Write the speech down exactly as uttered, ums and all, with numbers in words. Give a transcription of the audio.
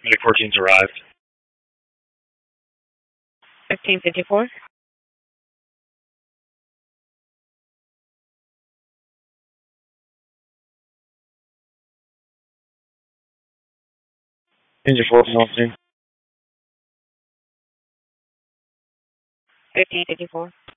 Medic fourteen's arrived. fifteen fifty-four. Engine four from Austin. fifteen fifty-four.